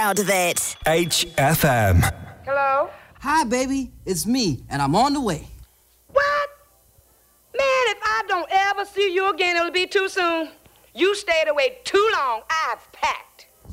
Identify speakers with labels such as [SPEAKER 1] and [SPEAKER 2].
[SPEAKER 1] out of it.
[SPEAKER 2] HFM.
[SPEAKER 3] Hello?
[SPEAKER 4] Hi, baby. It's me, and I'm on the way.
[SPEAKER 3] What? Man, if I don't ever see you again, it'll be too soon. You stayed away too long. I've packed.